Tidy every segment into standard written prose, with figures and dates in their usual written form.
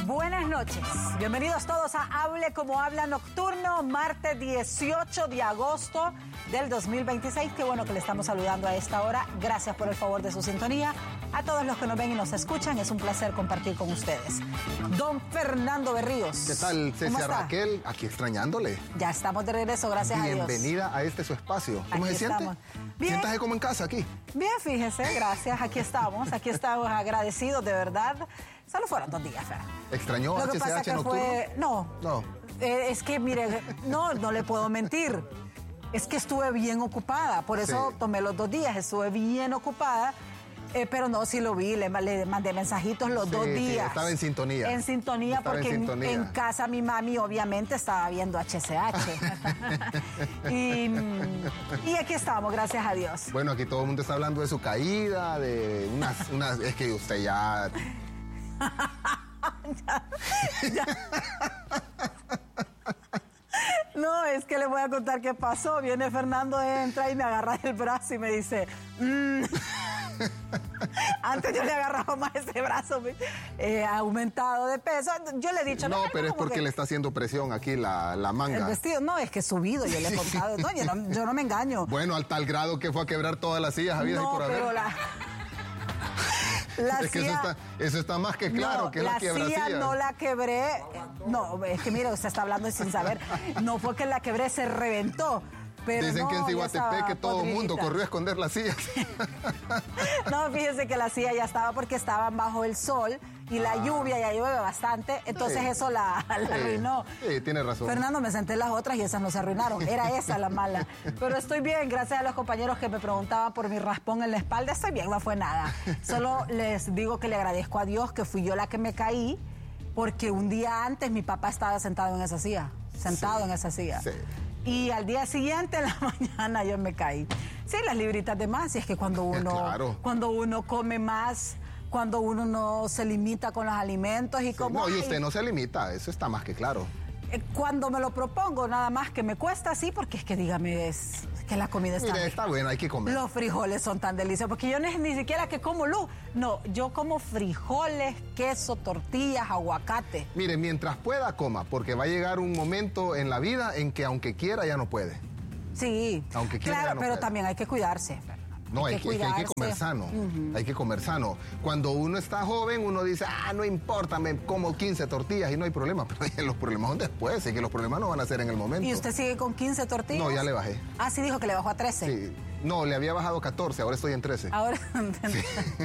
Buenas noches. Bienvenidos todos a Hable Como Habla Nocturno, martes 18 de agosto del 2026. Qué bueno que le estamos saludando a esta hora. Gracias por el favor de su sintonía. A todos los que nos ven y nos escuchan, es un placer compartir con ustedes. Don Fernando Berríos. ¿Qué tal, Cecia Raquel? Aquí extrañándole. Ya estamos de regreso, gracias a Dios. Bienvenida a este su espacio. ¿Cómo se siente? Bien. Siéntase como en casa aquí. Bien, fíjese, gracias. Aquí estamos agradecidos, de verdad. Solo fueron 2 días, Fer. ¿Extrañó Lo que HCH pasa que nocturno? No. Es que, mire, no le puedo mentir. Es que estuve bien ocupada, por eso tomé los 2 días, estuve bien ocupada. Pero no, sí lo vi, le mandé mensajitos los 2 días. Estaba en sintonía. En sintonía, estaba porque en casa mi mami obviamente estaba viendo HCH. y aquí estamos, gracias a Dios. Bueno, aquí todo el mundo está hablando de su caída, de unas es que usted ya... ya. No, es que le voy a contar qué pasó. Viene Fernando, entra y me agarra del brazo y me dice... Antes yo le agarraba más ese brazo, ha aumentado de peso. Yo le he dicho... No, pero es porque le está haciendo presión aquí la manga. El vestido, no, es que he subido, yo le he contado. No, yo no me engaño. Bueno, al tal grado que fue a quebrar todas las sillas habidas y por haber. Pero es que eso está más que claro, no, que la silla no la quebré. No, es que mire, usted está hablando sin saber. No fue que la quebré, se reventó. Pero dicen que en Ciguatepec todo el mundo corrió a esconder las sillas. No, fíjense que la silla ya estaba porque estaban bajo el sol y la lluvia ya llueve bastante, entonces eso la arruinó. Sí, tiene razón. Fernando, me senté en las otras y esas no se arruinaron, era esa la mala. Pero estoy bien, gracias a los compañeros que me preguntaban por mi raspón en la espalda, estoy bien, no fue nada. Solo les digo que le agradezco a Dios que fui yo la que me caí, porque un día antes mi papá estaba sentado en esa silla. Sí. Y al día siguiente, en la mañana, yo me caí. Sí, las libritas de más. Y es que cuando uno come más, cuando uno no se limita con los alimentos y como... No, y usted no se limita, eso está más que claro. Cuando me lo propongo, nada más que me cuesta así, porque es que dígame, es que la comida está... Mire, está buena, hay que comer. Los frijoles son tan deliciosos, porque yo ni siquiera que como luz. No, yo como frijoles, queso, tortillas, aguacate. Mire, mientras pueda, coma, porque va a llegar un momento en la vida en que aunque quiera ya no puede. Sí, aunque quiera, claro, ya no pero puede. También hay que cuidarse. No, hay que comer sano. Hay que comer sano. Cuando uno está joven, uno dice, no importa, me como 15 tortillas y no hay problema. Pero los problemas son después, y que los problemas no van a ser en el momento. ¿Y usted sigue con 15 tortillas? No, ya le bajé. Sí dijo que le bajó a 13. Sí. No, le había bajado 14, ahora estoy en 13. Ahora sí.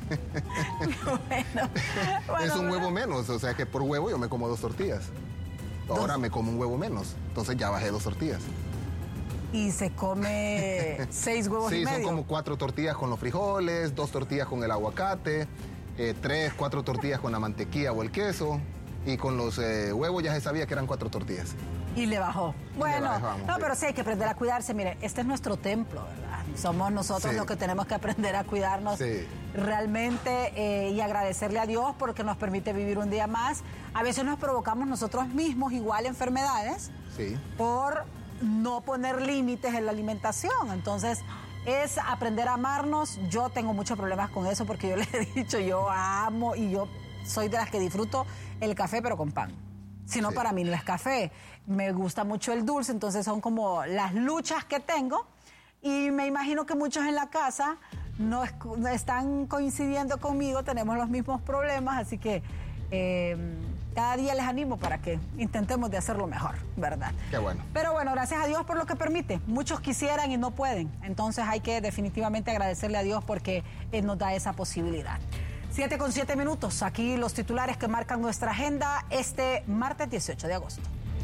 bueno, es un huevo menos, o sea que por huevo yo me como 2 tortillas. Ahora me como un huevo menos, entonces ya bajé 2 tortillas. Y se come 6 huevos y medio. Sí, son como 4 tortillas con los frijoles, 2 tortillas con el aguacate, 3, 4 tortillas con la mantequilla o el queso. Y con los huevos ya se sabía que eran 4 tortillas. Y le bajó. Bueno, pero sí hay que aprender a cuidarse. Mire, este es nuestro templo, ¿verdad? Somos nosotros los que tenemos que aprender a cuidarnos realmente y agradecerle a Dios porque nos permite vivir un día más. A veces nos provocamos nosotros mismos igual enfermedades por no poner límites en la alimentación. Entonces, es aprender a amarnos. Yo tengo muchos problemas con eso porque yo les he dicho, yo amo y yo soy de las que disfruto el café, pero con pan. Si no, para mí no es café. Me gusta mucho el dulce, entonces son como las luchas que tengo. Y me imagino que muchos en la casa no están coincidiendo conmigo, tenemos los mismos problemas, así que cada día les animo para que intentemos de hacerlo mejor, ¿verdad? Qué bueno. Pero bueno, gracias a Dios por lo que permite. Muchos quisieran y no pueden. Entonces hay que definitivamente agradecerle a Dios porque Él nos da esa posibilidad. 7:07. Aquí los titulares que marcan nuestra agenda este martes 18 de agosto.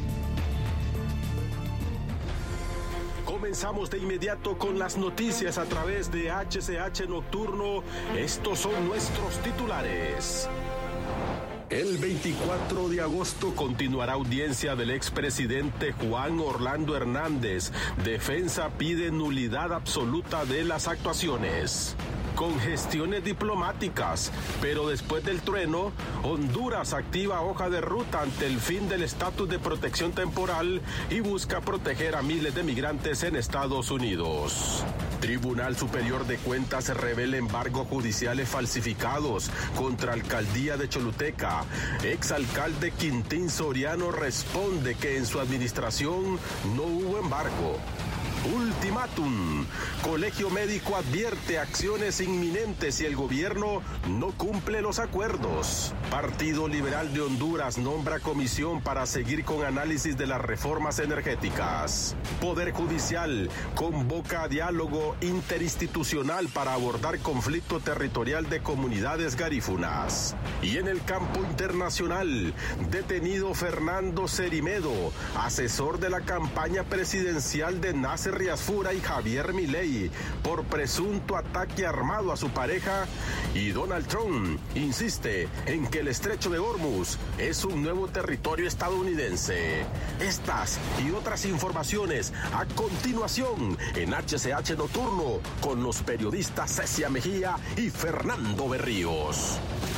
Comenzamos de inmediato con las noticias a través de HCH Nocturno. Estos son nuestros titulares. El 24 de agosto continuará audiencia del expresidente Juan Orlando Hernández. Defensa pide nulidad absoluta de las actuaciones. con gestiones diplomáticas, pero después del trueno, Honduras activa hoja de ruta ante el fin del estatus de protección temporal y busca proteger a miles de migrantes en Estados Unidos. Tribunal Superior de Cuentas revela embargos judiciales falsificados contra Alcaldía de Choluteca. Exalcalde Quintín Soriano responde que en su administración no hubo embargo. Ultimátum. Colegio Médico advierte acciones inminentes si el gobierno no cumple los acuerdos. Partido Liberal de Honduras nombra comisión para seguir con análisis de las reformas energéticas. Poder Judicial convoca a diálogo interinstitucional para abordar conflicto territorial de comunidades garífunas. Y en el campo internacional, detenido Fernando Cerimedo, asesor de la campaña presidencial de Nasser Riasfura y Javier Milei por presunto ataque armado a su pareja, y Donald Trump insiste en que el estrecho de Hormuz es un nuevo territorio estadounidense. Estas y otras informaciones a continuación en HCH Nocturno con los periodistas Cecia Mejía y Fernando Berríos.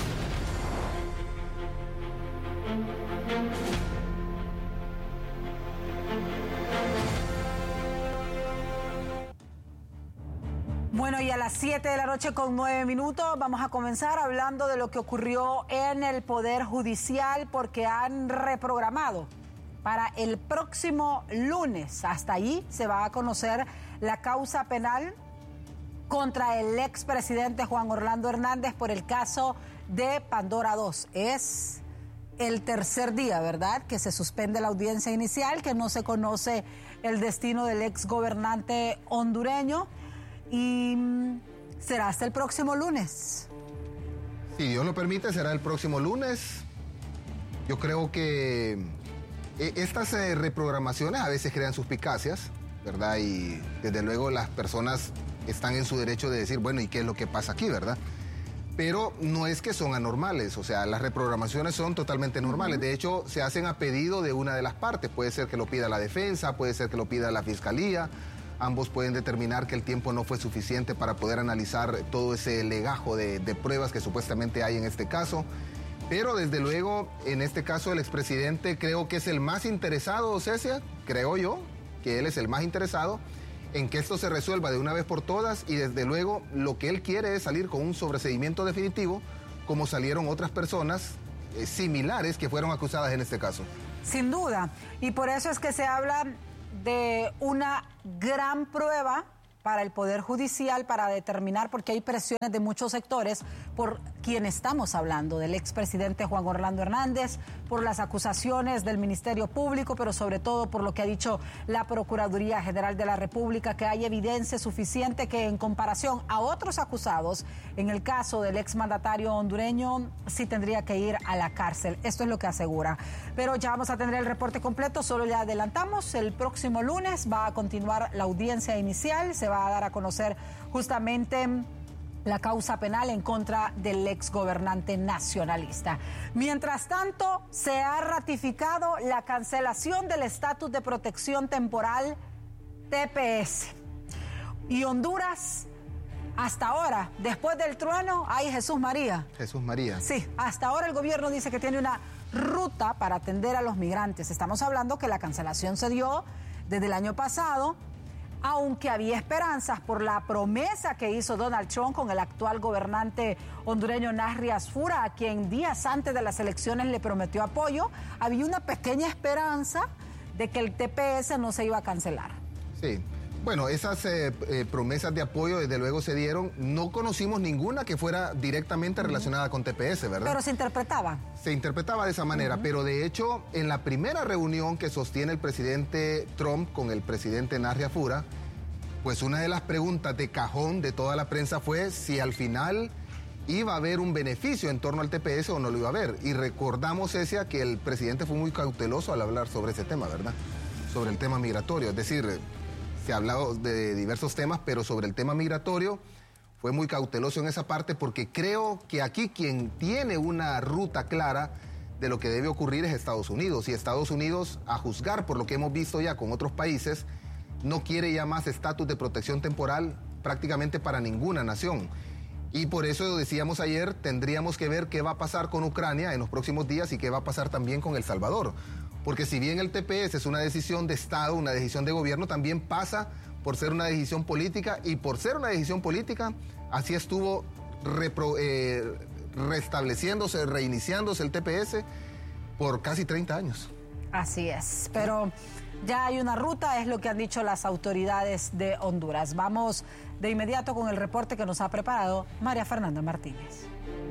Bueno, y a las 7 de la noche con 9 minutos vamos a comenzar hablando de lo que ocurrió en el Poder Judicial, porque han reprogramado para el próximo lunes. Hasta allí se va a conocer la causa penal contra el expresidente Juan Orlando Hernández por el caso de Pandora 2. Es el tercer día, ¿verdad?, que se suspende la audiencia inicial, que no se conoce el destino del exgobernante hondureño. Y será hasta el próximo lunes. Si Dios lo permite, será el próximo lunes. Yo creo que estas reprogramaciones a veces crean suspicacias, ¿verdad? Y desde luego las personas están en su derecho de decir, bueno, ¿y qué es lo que pasa aquí, verdad? Pero no es que son anormales, o sea, las reprogramaciones son totalmente normales. De hecho, se hacen a pedido de una de las partes. Puede ser que lo pida la defensa, puede ser que lo pida la fiscalía. Ambos pueden determinar que el tiempo no fue suficiente para poder analizar todo ese legajo de pruebas que supuestamente hay en este caso. Pero desde luego, en este caso, el expresidente creo que es el más interesado, Cecia, creo yo, que él es el más interesado en que esto se resuelva de una vez por todas, y desde luego lo que él quiere es salir con un sobreseimiento definitivo, como salieron otras personas similares que fueron acusadas en este caso. Sin duda, y por eso es que se habla de una gran prueba para el Poder Judicial para determinar, porque hay presiones de muchos sectores por quien estamos hablando, del expresidente Juan Orlando Hernández, por las acusaciones del Ministerio Público, pero sobre todo por lo que ha dicho la Procuraduría General de la República, que hay evidencia suficiente que en comparación a otros acusados, en el caso del exmandatario hondureño, sí tendría que ir a la cárcel. Esto es lo que asegura. Pero ya vamos a tener el reporte completo, solo le adelantamos, el próximo lunes va a continuar la audiencia inicial, se va a dar a conocer justamente la causa penal en contra del exgobernante nacionalista. Mientras tanto, se ha ratificado la cancelación del estatus de protección temporal TPS. Y Honduras, hasta ahora, después del trueno, hay Jesús María. Jesús María. Sí, hasta ahora el gobierno dice que tiene una ruta para atender a los migrantes. Estamos hablando que la cancelación se dio desde el año pasado, aunque había esperanzas por la promesa que hizo Donald Trump con el actual gobernante hondureño Nasser Riasfura, a quien días antes de las elecciones le prometió apoyo. Había una pequeña esperanza de que el TPS no se iba a cancelar. Sí. Bueno, esas promesas de apoyo desde luego se dieron. No conocimos ninguna que fuera directamente relacionada con TPS, ¿verdad? Pero se interpretaba. Se interpretaba de esa manera, pero de hecho, en la primera reunión que sostiene el presidente Trump con el presidente Nasser Riasfura, pues una de las preguntas de cajón de toda la prensa fue si al final iba a haber un beneficio en torno al TPS o no lo iba a haber. Y recordamos, Cecia, que el presidente fue muy cauteloso al hablar sobre ese tema, ¿verdad? Sobre el tema migratorio, es decir, se ha hablado de diversos temas, pero sobre el tema migratorio fue muy cauteloso en esa parte, porque creo que aquí quien tiene una ruta clara de lo que debe ocurrir es Estados Unidos. Y Estados Unidos, a juzgar por lo que hemos visto ya con otros países, no quiere ya más estatus de protección temporal prácticamente para ninguna nación. Y por eso decíamos ayer, tendríamos que ver qué va a pasar con Ucrania en los próximos días y qué va a pasar también con El Salvador. Porque si bien el TPS es una decisión de Estado, una decisión de gobierno, también pasa por ser una decisión política, y por ser una decisión política, así estuvo restableciéndose, reiniciándose el TPS por casi 30 años. Así es, pero ya hay una ruta, es lo que han dicho las autoridades de Honduras. Vamos de inmediato con el reporte que nos ha preparado María Fernanda Martínez.